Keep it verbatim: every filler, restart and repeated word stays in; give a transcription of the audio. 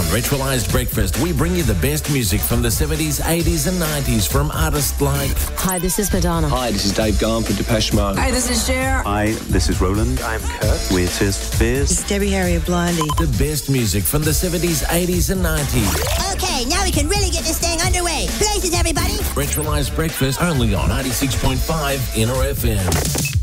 Ritualised Breakfast, we bring you the best music from the seventies, eighties and nineties from artists like... Hi, this is Madonna. Hi, this is Dave Garn from Depeche Mode. Hi, this is Cher. Hi, this is Roland. I'm Kurt. We're Tears for Fears. It's Debbie Harry of Blondie. The best music from the seventies, eighties and nineties. Okay, now we can really get this thing underway. Places, everybody. Ritualised Breakfast only on ninety-six point five Inner F M.